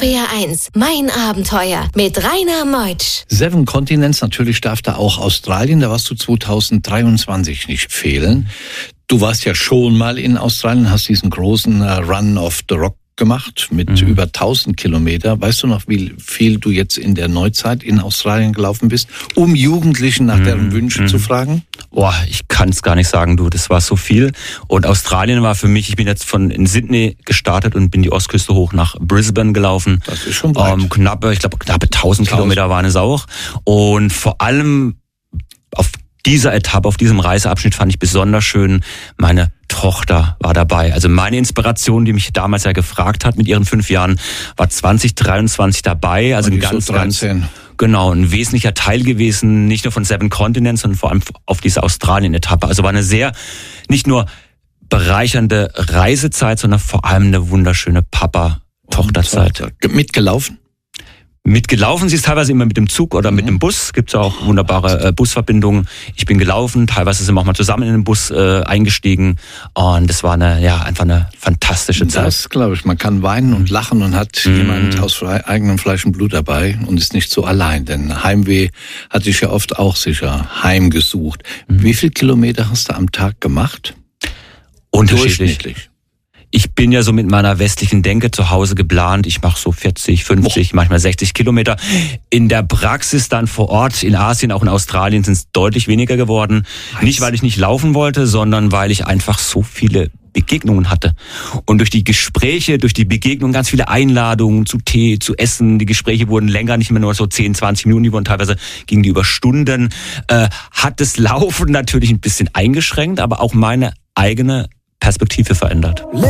RPR 1, mein Abenteuer mit Rainer Meutsch. 7 Continents, natürlich darf da auch Australien, da warst du 2023 nicht fehlen. Du warst ja schon mal in Australien, hast diesen großen Run of the Rock gemacht mit über 1000 Kilometer. Weißt du noch, wie viel du jetzt in der Neuzeit in Australien gelaufen bist, um Jugendlichen nach deren Wünschen zu fragen? Boah, ich kann es gar nicht sagen, du, das war so viel. Und Australien war für mich, ich bin jetzt in Sydney gestartet und bin die Ostküste hoch nach Brisbane gelaufen. Das ist schon weit. Knappe 1000 Kilometer waren es auch. Und vor allem auf dieser Etappe, auf diesem Reiseabschnitt fand ich besonders schön, meine Tochter war dabei. Also meine Inspiration, die mich damals ja gefragt hat mit ihren 5 Jahren, war 2023 dabei. Also ein ganz ein wesentlicher Teil gewesen, nicht nur von 7 Continents, sondern vor allem auf dieser Australien-Etappe. Also war eine sehr, nicht nur bereichernde Reisezeit, sondern vor allem eine wunderschöne Papa-Tochter-Zeit. Mitgelaufen? Mitgelaufen, sie ist teilweise immer mit dem Zug oder mit dem Bus, gibt es auch wunderbare Busverbindungen. Ich bin gelaufen, teilweise sind wir auch mal zusammen in den Bus eingestiegen und das war einfach eine fantastische Zeit. Das glaube ich, man kann weinen und lachen und hat jemand aus eigenem Fleisch und Blut dabei und ist nicht so allein, denn Heimweh hat sich ja oft auch sicher heimgesucht. Wie viele Kilometer hast du am Tag gemacht? Unterschiedlich. Ich bin ja so mit meiner westlichen Denke zu Hause geplant. Ich mache so 40, 50, manchmal 60 Kilometer. In der Praxis dann vor Ort, in Asien, auch in Australien, sind es deutlich weniger geworden. Nicht, weil ich nicht laufen wollte, sondern weil ich einfach so viele Begegnungen hatte. Und durch die Gespräche, durch die Begegnungen, ganz viele Einladungen zu Tee, zu Essen. Die Gespräche wurden länger, nicht mehr nur so 10, 20 Minuten, die wurden teilweise, gingen die über Stunden. Hat das Laufen natürlich ein bisschen eingeschränkt, aber auch meine eigene Perspektive verändert.